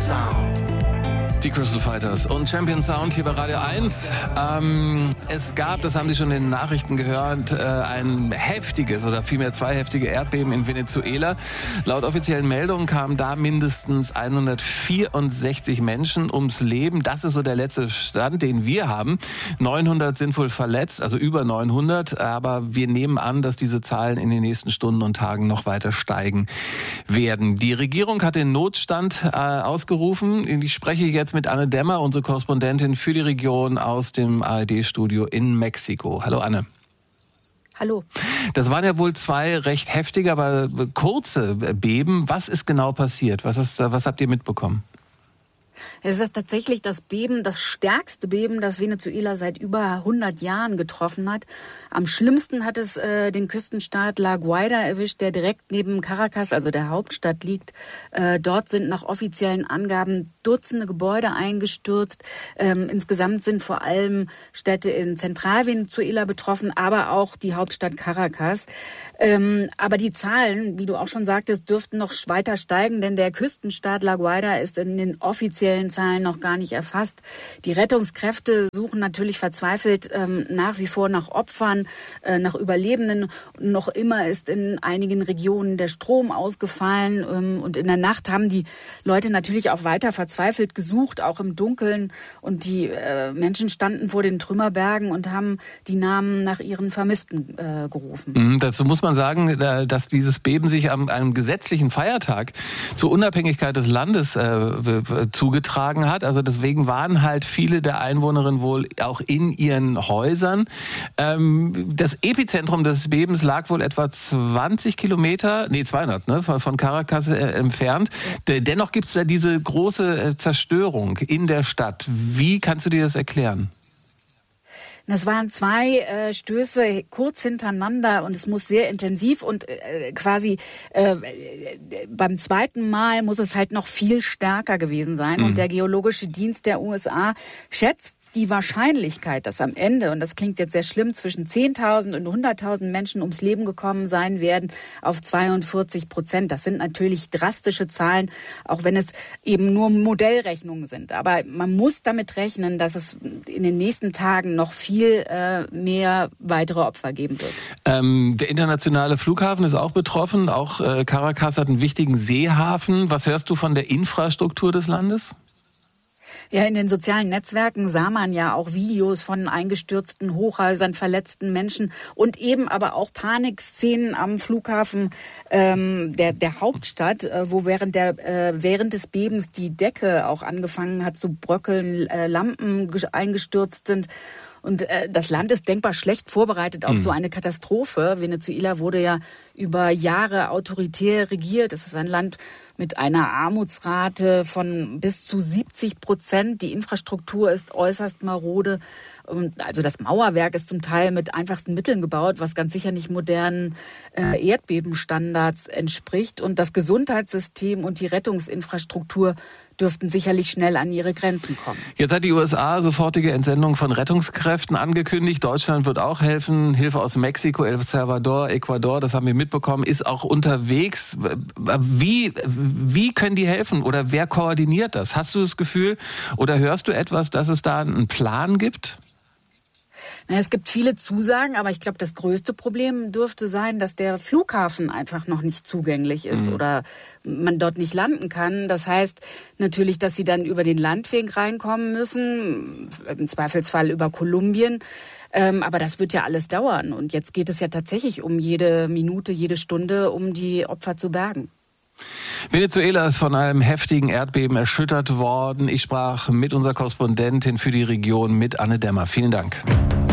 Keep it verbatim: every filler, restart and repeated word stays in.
Sound. Die Crystal Fighters und Champion Sound hier bei Radio eins. Ähm, es gab, das haben Sie schon in den Nachrichten gehört, äh, ein heftiges oder vielmehr zwei heftige Erdbeben in Venezuela. Laut offiziellen Meldungen kamen da mindestens hundertvierundsechzig Menschen ums Leben. Das ist so der letzte Stand, den wir haben. neunhundert sind wohl verletzt, also über neunhundert. Aber wir nehmen an, dass diese Zahlen in den nächsten Stunden und Tagen noch weiter steigen werden. Die Regierung hat den Notstand äh, ausgerufen. Ich spreche jetzt mit Anne Dämmer, unsere Korrespondentin für die Region aus dem A R D-Studio in Mexiko. Hallo Anne. Hallo. Das waren ja wohl zwei recht heftige, aber kurze Beben. Was ist genau passiert? Was, ist, was habt ihr mitbekommen? Es ist tatsächlich das Beben, das stärkste Beben, das Venezuela seit über hundert Jahren getroffen hat. Am schlimmsten hat es äh, den Küstenstaat La Guaira erwischt, der direkt neben Caracas, also der Hauptstadt, liegt. Äh, dort sind nach offiziellen Angaben Dutzende Gebäude eingestürzt. Ähm, insgesamt sind vor allem Städte in Zentralvenezuela betroffen, aber auch die Hauptstadt Caracas. Ähm, aber die Zahlen, wie du auch schon sagtest, dürften noch weiter steigen, denn der Küstenstaat La Guaira ist in den offiziellen Zahlen noch gar nicht erfasst. Die Rettungskräfte suchen natürlich verzweifelt ähm, nach wie vor nach Opfern, äh, nach Überlebenden. Noch immer ist in einigen Regionen der Strom ausgefallen ähm, und in der Nacht haben die Leute natürlich auch weiter verzweifelt gesucht, auch im Dunkeln. Und die äh, Menschen standen vor den Trümmerbergen und haben die Namen nach ihren Vermissten äh, gerufen. Mhm, dazu muss man sagen, dass dieses Beben sich am einem gesetzlichen Feiertag zur Unabhängigkeit des Landes äh, zugetragen hat. Also deswegen waren halt viele der Einwohnerinnen wohl auch in ihren Häusern. Ähm, das Epizentrum des Bebens lag wohl etwa zwanzig Kilometer, nee zweihundert, ne, von Caracas äh, entfernt. Ja. Dennoch gibt es da diese große äh, Zerstörung in der Stadt. Wie kannst du dir das erklären? Das waren zwei äh, Stöße kurz hintereinander und es muss sehr intensiv und äh, quasi äh, beim zweiten Mal muss es halt noch viel stärker gewesen sein. Mhm. Und der Geologische Dienst der U S A schätzt die Wahrscheinlichkeit, dass am Ende, und das klingt jetzt sehr schlimm, zwischen zehntausend und hunderttausend Menschen ums Leben gekommen sein werden, auf zweiundvierzig Prozent. Das sind natürlich drastische Zahlen, auch wenn es eben nur Modellrechnungen sind. Aber man muss damit rechnen, dass es in den nächsten Tagen noch viel äh, mehr weitere Opfer geben wird. Ähm, der internationale Flughafen ist auch betroffen. Auch äh, Caracas hat einen wichtigen Seehafen. Was hörst du von der Infrastruktur des Landes? Ja, in den sozialen Netzwerken sah man ja auch Videos von eingestürzten Hochhäusern, verletzten Menschen und eben aber auch Panikszenen am Flughafen ähm, der, der Hauptstadt, äh, wo während, der, äh, während des Bebens die Decke auch angefangen hat zu bröckeln, äh, Lampen eingestürzt sind. Und äh, das Land ist denkbar schlecht vorbereitet auf mhm. so eine Katastrophe. Venezuela wurde ja über Jahre autoritär regiert. Es ist ein Land mit einer Armutsrate von bis zu siebzig Prozent. Die Infrastruktur ist äußerst marode. Also das Mauerwerk ist zum Teil mit einfachsten Mitteln gebaut, was ganz sicher nicht modernen äh, Erdbebenstandards entspricht. Und das Gesundheitssystem und die Rettungsinfrastruktur dürften sicherlich schnell an ihre Grenzen kommen. Jetzt hat die U S A sofortige Entsendung von Rettungskräften angekündigt. Deutschland wird auch helfen. Hilfe aus Mexiko, El Salvador, Ecuador, das haben wir mitbekommen, ist auch unterwegs. Wie, wie können die helfen oder wer koordiniert das? Hast du das Gefühl oder hörst du etwas, dass es da einen Plan gibt? Na, es gibt viele Zusagen, aber ich glaube, das größte Problem dürfte sein, dass der Flughafen einfach noch nicht zugänglich ist mhm. oder man dort nicht landen kann. Das heißt natürlich, dass sie dann über den Landweg reinkommen müssen, im Zweifelsfall über Kolumbien. Ähm, aber das wird ja alles dauern. Und jetzt geht es ja tatsächlich um jede Minute, jede Stunde, um die Opfer zu bergen. Venezuela ist von einem heftigen Erdbeben erschüttert worden. Ich sprach mit unserer Korrespondentin für die Region, mit Anne Dämmer. Vielen Dank.